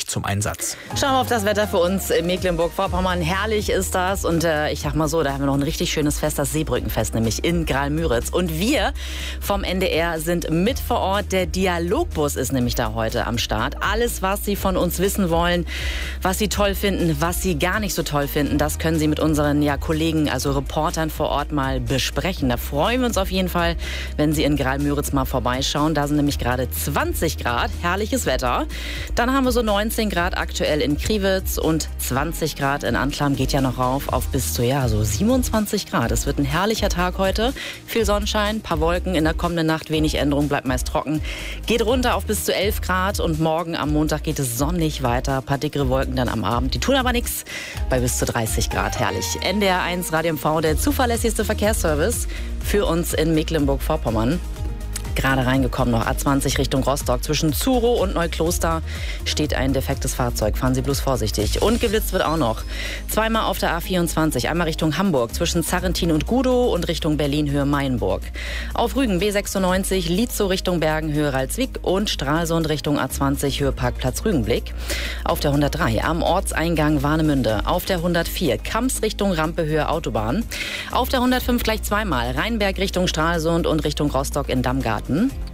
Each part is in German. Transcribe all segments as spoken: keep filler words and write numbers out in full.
nicht zum Einsatz. Schauen wir auf das Wetter für uns in Mecklenburg-Vorpommern. Herrlich ist das. Und äh, ich sag mal so, da haben wir noch ein richtig schönes Fest, das Seebrückenfest, nämlich in Graal-Müritz. Und wir vom N D R sind mit vor Ort. Der Dialogbus ist nämlich da heute am Start. Alles, was Sie von uns wissen wollen, was Sie toll finden, was Sie gar nicht so toll finden, das können Sie mit unseren ja, Kollegen, also Reportern vor Ort mal besprechen. Da freuen wir uns auf jeden Fall, wenn Sie in Graal-Müritz mal vorbeischauen. Da sind nämlich gerade zwanzig Grad, herrliches Wetter. Dann haben wir so neunzehn Grad aktuell in Kriwitz und zwanzig Grad in Anklam, geht ja noch rauf auf bis zu ja so siebenundzwanzig Grad. Es wird ein herrlicher Tag heute. Viel Sonnenschein, paar Wolken, in der kommenden Nacht wenig Änderung, bleibt meist trocken. Geht runter auf bis zu elf Grad und morgen am Montag geht es sonnig weiter. Ein paar dickere Wolken dann am Abend. Die tun aber nichts bei bis zu dreißig Grad. Herrlich. N D R eins Radio M V, der zuverlässigste Verkehrsservice für uns in Mecklenburg-Vorpommern. Gerade reingekommen noch A zwanzig Richtung Rostock. Zwischen Zurow und Neukloster steht ein defektes Fahrzeug. Fahren Sie bloß vorsichtig. Und geblitzt wird auch noch. Zweimal auf der A vierundzwanzig. Einmal Richtung Hamburg zwischen Zarrentin und Gudow und Richtung Berlin Höhe Mainburg. Auf Rügen B sechsundneunzig, Lietzow Richtung Bergen Höhe Ralswiek und Stralsund Richtung A zwanzig Höhe Parkplatz Rügenblick. Auf der hundertdrei am Ortseingang Warnemünde. Auf der hundertvier Kamps Richtung Rampe Höhe Autobahn. Auf der hundertfünf gleich zweimal Rheinberg Richtung Stralsund und Richtung Rostock in Dammgarten.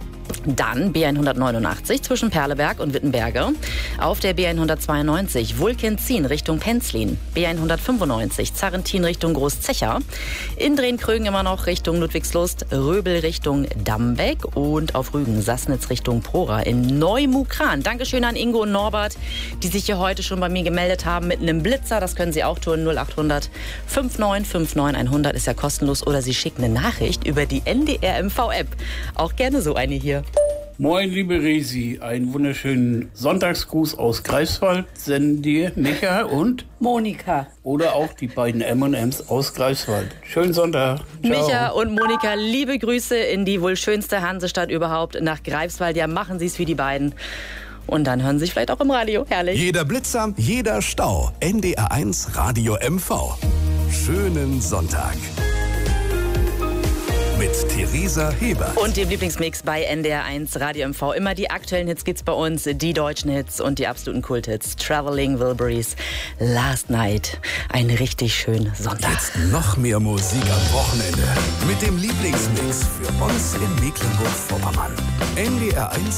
Dann B hundertneunundachtzig zwischen Perleberg und Wittenberge. Auf der B hundertzweiundneunzig Vulkenzin Richtung Penzlin. B hundertfünfundneunzig Zarrentin Richtung Großzecher. In Drehkrögen immer noch Richtung Ludwigslust. Röbel Richtung Dambeck. Und auf Rügen Sassnitz Richtung Prora in Neumukran. Dankeschön an Ingo und Norbert, die sich hier heute schon bei mir gemeldet haben mit einem Blitzer. Das können Sie auch tun. null achthundert neunundfünfzig neunundfünfzig hundert ist ja kostenlos. Oder Sie schicken eine Nachricht über die N D R M V-App. Auch gerne so eine hier. Moin, liebe Resi, einen wunderschönen Sonntagsgruß aus Greifswald senden dir Micha und Monika. Oder auch die beiden M und M's aus Greifswald. Schönen Sonntag. Ciao. Micha und Monika, liebe Grüße in die wohl schönste Hansestadt überhaupt, nach Greifswald. Ja, machen Sie es wie die beiden. Und dann hören Sie sich vielleicht auch im Radio. Herrlich. Jeder Blitzer, jeder Stau. N D R eins Radio M V. Schönen Sonntag. Mit Theresa Heber. Und dem Lieblingsmix bei N D R eins Radio M V. Immer die aktuellen Hits gibt's bei uns, die deutschen Hits und die absoluten Kulthits. Traveling Wilburys, Last Night. Ein richtig schönen Sonntag. Jetzt noch mehr Musik am Wochenende. Mit dem Lieblingsmix für uns in Mecklenburg-Vorpommern. N D R eins